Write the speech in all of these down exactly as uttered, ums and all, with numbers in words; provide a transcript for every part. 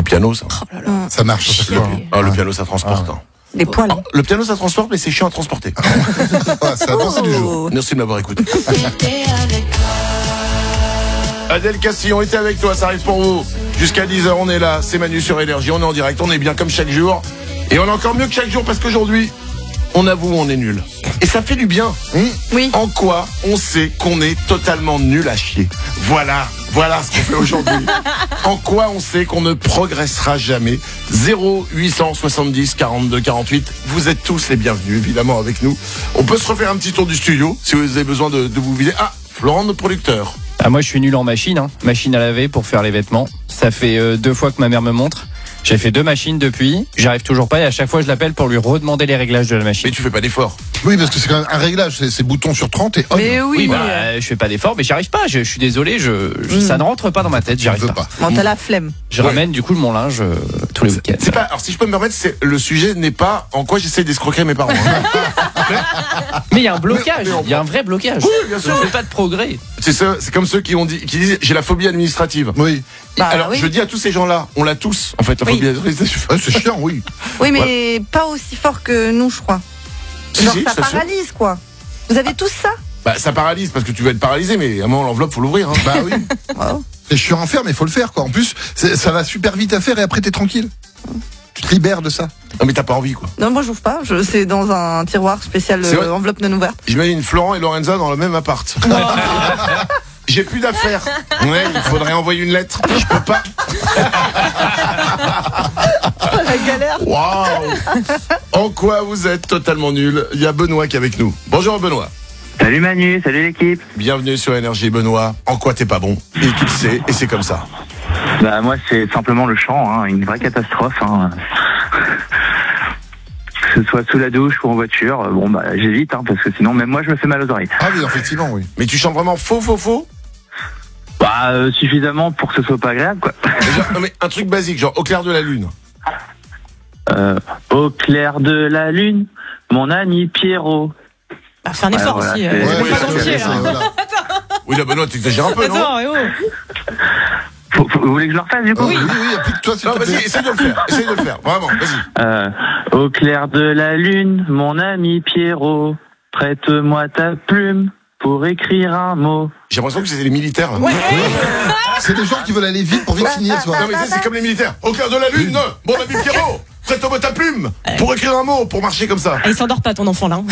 piano, ça. Oh là là. Ça marche. Ça Ah, le piano, ça transporte. Hein. Des poils. Oh, le piano, ça transporte, mais c'est chiant à transporter. Ah, c'est la pensée du jour. Merci de m'avoir écouté. Adèle Castillon était avec toi, ça arrive pour vous. Jusqu'à dix heures, on est là. C'est Manu sur Énergie. On est en direct, on est bien comme chaque jour. Et on est encore mieux que chaque jour parce qu'aujourd'hui, on avoue, on est nul. Et ça fait du bien. Mmh. Oui. En quoi on sait qu'on est totalement nul à chier. Voilà, voilà ce qu'on fait aujourd'hui. En quoi on sait qu'on ne progressera jamais. zéro huit cent soixante-dix quarante-deux quarante-huit. Vous êtes tous les bienvenus, évidemment, avec nous. On peut se refaire un petit tour du studio, si vous avez besoin de, de vous vider. Ah, Florent, notre producteur. Ah, moi, je suis nul en machine, hein. Machine à laver pour faire les vêtements. Ça fait euh, deux fois que ma mère me montre. J'ai fait deux machines depuis, j'arrive toujours pas et à chaque fois je l'appelle pour lui redemander les réglages de la machine. Mais tu fais pas d'effort. Oui, parce que c'est quand même un réglage, c'est, c'est bouton sur trente et hop. Mais oui. Oui, bah, euh, je fais pas d'effort, mais j'y arrive pas. Je, je suis désolé, je, je, ça ne rentre pas dans ma tête, j'y Je arrive veux pas. pas. Bon, t'as la flemme. Je Ouais. ramène du coup mon linge euh, tous les week-ends. C'est pas, alors si je peux me permettre, c'est, le sujet n'est pas en quoi j'essaie d'escroquer mes parents. Hein. Mais il y a un blocage, Mais- mais on- il y a un vrai blocage. Oui, bien sûr. Je ne fais pas de progrès. C'est ça, c'est comme ceux qui ont dit, qui disent j'ai la phobie administrative. Oui. Bah, Alors oui. je dis à tous ces gens-là, on l'a tous en fait la Oui. phobie administrative. Ouais, c'est chiant, oui. Oui, mais pas aussi fort que nous, je crois. Si, Genre, si, ça je t'assure. paralyse, quoi. Vous avez tous ça? Bah ça paralyse parce que tu vas être paralysé, mais à un moment l'enveloppe faut l'ouvrir. Hein. Bah oui. Wow. C'est chiant à faire, mais il faut le faire, quoi. En plus, c'est- ça va super vite à faire et après t'es tranquille. Tu te libères de ça. Non mais t'as pas envie quoi. Non, moi, j'ouvre pas. Je, c'est dans un tiroir spécial C'est vrai euh, enveloppe non ouverte. J'imagine Florent et Lorenza dans le même appart. J'ai plus d'affaires. Ouais, il faudrait envoyer une lettre. Je peux pas. La galère. Waouh. En quoi vous êtes totalement nul? Il y a Benoît qui est avec nous. Bonjour Benoît. Salut Manu, salut l'équipe. Bienvenue sur Énergie Benoît. En quoi t'es pas bon? Et tu le sais, et c'est comme ça. Bah moi c'est simplement le chant, hein, une vraie catastrophe. Hein. Que ce soit sous la douche ou en voiture, bon bah j'évite, hein, parce que sinon même moi je me fais mal aux oreilles. Ah oui, effectivement, oui. Mais tu chantes vraiment faux, faux, faux? Bah euh, suffisamment pour que ce soit pas agréable quoi. Genre, non, mais un truc basique, genre au clair de la lune. Euh, au clair de la lune, mon ami Pierrot. Bah, fais un effort Ouais, voilà, aussi. c'est- euh, Ouais, c'est oui, pas c'est- gentil, c'est- là. voilà. Oui, là Benoît, t'exagères un peu, non? Attends, eh oh. Faut- faut- vous voulez que je le refasse du coup? Oui, oui, oui, plus que toi, s'il Non, te plaît. vas-y, essaye de le faire. Essaye de le faire. Vraiment, vas-y. Euh, au clair de la lune, mon ami Pierrot, prête-moi ta plume pour écrire un mot. J'ai l'impression que c'était les militaires. Là. Ouais. C'est des gens qui veulent aller vite pour vite finir, tu vois. Non, mais tu sais, c'est comme les militaires. Au clair de la lune, mon ami Pierrot, prête-moi ta plume pour écrire un mot, pour marcher comme ça. Ah, il s'endort pas ton enfant là.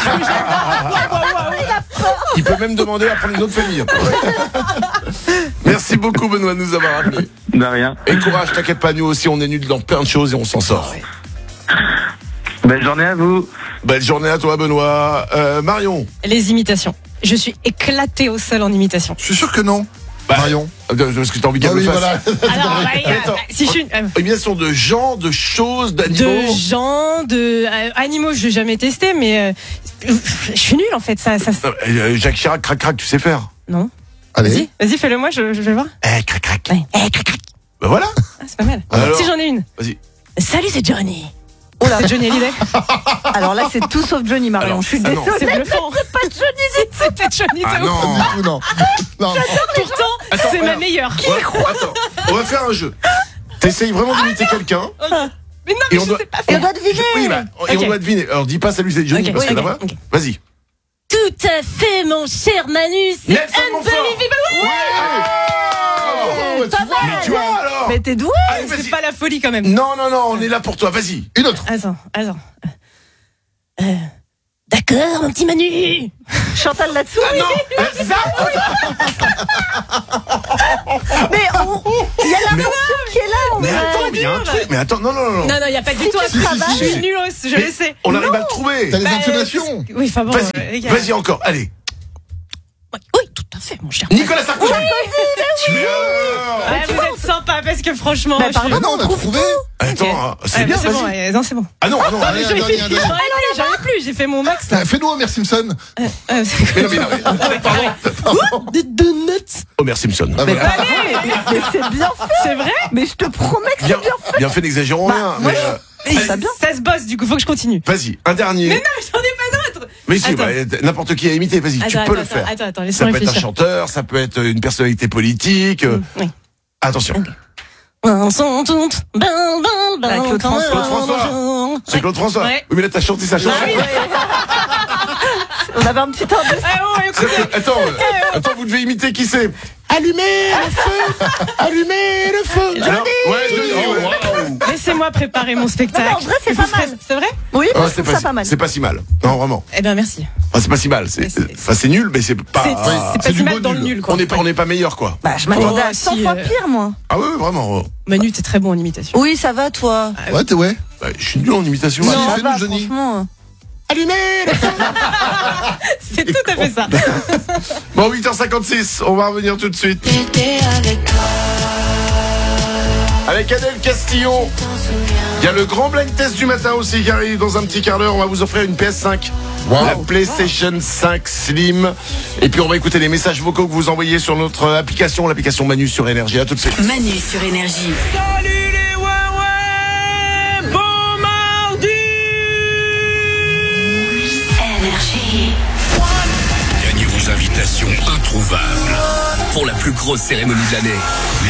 Il peut même demander à prendre une autre famille. Merci beaucoup Benoît de nous avoir appelés. De rien. Et courage, t'inquiète pas, nous aussi on est nuls dans plein de choses et on s'en sort. Belle journée à vous. Belle journée à toi Benoît. Euh, Marion. Les imitations. Je suis éclatée au sol en imitation. Je suis sûr que non. Bah, Marion. Euh, Parce que t'as envie qu'elle Ah le oui, fasse. voilà. Alors, ouais, euh, Attends. si je suis euh, Imitation de gens, de choses, d'animaux. de gens, de euh, animaux, je n'ai jamais testé, mais euh, je suis nulle en fait. Ça, ça, Euh, euh, Jacques Chirac, crac crac, tu sais faire. non. Allez. Vas-y, vas-y, fais-le moi, je, je vais voir. Eh, crac crac. Ouais. Eh, crac, crac. Bah voilà. Ah, c'est pas mal. Alors Si j'en ai une. Vas-y. Salut, c'est Johnny. Oh là, c'est Johnny Hallyday. Alors là, c'est tout sauf Johnny Marion. Alors, Je suis ah non. désolée. C'est bluffant. Pas Johnny. C'était Johnny. Ah t'es ouf. non. Du tout, non. Non. Pourtant, Attends, c'est ma alors. meilleure. Ouais, attends, on va faire un jeu. T'essayes vraiment d'imiter quelqu'un. Mais non, Et mais on je doit- sais pas Et faire. on doit deviner. Oui, bah, et Ok. on doit deviner. Alors dis pas salut c'est Johnny Ok, parce que ok, là-bas. ok. Vas-y. Tout à fait, mon cher Manu. C'est Nelson Montfort. Unbelievable. Ouais. Oh, tu vois. Mais tu vois alors. Mais t'es doué. Allez, vas-y. C'est pas la folie quand même. Non, non, non, on est là pour toi. Vas-y. Une autre. Attends, attends. Euh, D'accord, mon petit Manu. Chantal là-dessous. Ah non, eh, c'est ça. Mais on- il y a la Mais- morceau qui est là. on Mais va- attends, mais il y a un truc. Mais attends, non, non, non. Non, non, il n'y a pas du Si tout tu un truc. travailles- Je suis nulle, je Mais le sais. On arrive à le trouver. T'as les Bah, intonations. Oui, enfin bon. euh, les Vas-y, gars. vas-y encore. Allez. Oui, tout à fait, mon cher. Nicolas Sarkozy. Tu viens. Ouais, vous êtes sympa parce que franchement. Bah, je- pardon. Ah non, on a trouvé. Attends, Ok. ah, c'est Ouais, bien. bah, c'est bon, Vas-y. ouais, non, c'est bon. Ah non, ah non. Allez, J'en ai allez, plus, allez. j'en ai plus, j'en ai plus, j'ai fait mon max là. Ah, Fais-nous Homer Simpson. Euh, euh, c'est- Mais non, mais non, mais- Pardon. Des donuts. Homer Simpson. Ah, voilà. Allez, Mais c'est bien fait. c'est vrai. Mais je te promets que c'est Bien, bien fait. bien fait, n'exagérons Bah, rien. moi, Mais je- euh, Mais ça bien. ça se bosse, du coup, faut que je continue. vas-y, un dernier. Mais non, j'en ai pas d'autres. Mais si, Attends. bah, n'importe qui à imiter, vas-y, tu Attends, peux le attends, faire. attends, attends, Ça laisse-moi peut être un réfléchir. chanteur, ça peut être une personnalité politique. euh, Oui. Attention. Ok. Sont toutes belles, belles, belles. Avec Claude François. Claude François. C'est Claude François. Ouais. Oui, mais là, t'as chanté sa chanson. Ah oui. On avait un petit temps de... Ah ouais, écoutez. C'est- Attends, euh, attends, vous devez imiter qui c'est. Allumez le feu, allumez le feu. Alors, ouais, Johnny, ouais. Laissez-moi préparer mon spectacle. Non, en vrai, c'est Vous pas ferez- mal. C'est vrai? Oui, Ah, je c'est trouve pas, ça si- pas mal. c'est pas si mal. Non, vraiment. Eh bien, merci. Enfin, c'est pas si mal. C'est, Mais c'est- enfin, c'est nul, mais c'est pas. C'est Ah, c'est pas c'est si du mal beau dans le nul. nul, quoi. on n'est pas, on n'est pas meilleur, quoi. Bah, je m'attendais Oh, à cent si, fois euh, pire, moi. Ah oui, vraiment. Manu, t'es très bon en imitation. Oui, ça va, toi. Ouais, t'es ouais. Bah, je suis nul en imitation. Non. Vas-y, Ça Ça fais va, nul, Johnny. franchement. Allumez le feu. C'est tout à fait ça. Bon, huit heures cinquante-six, on va revenir tout de suite. Avec Adèle Castillon. Il y a le grand blind test du matin aussi qui arrive dans un petit quart d'heure. On va vous offrir une P S cinq. Wow. La PlayStation cinq Slim. Et puis on va écouter les messages vocaux que vous envoyez sur notre application, l'application Manu sur Énergie. À tout de suite. Manu sur Énergie. Salut les Huawei, bon mardi. Énergie. Gagnez vos invitations introuvables pour la plus grosse cérémonie de l'année. Les